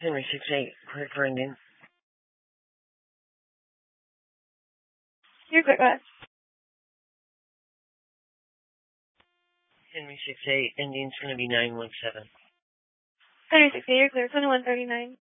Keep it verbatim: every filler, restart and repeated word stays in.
Henry six eight, clear for ending. You're clear, go ahead. Henry six eight, ending's going to be nine one seven. Henry six eight, you're clear, twenty-one thirty-nine.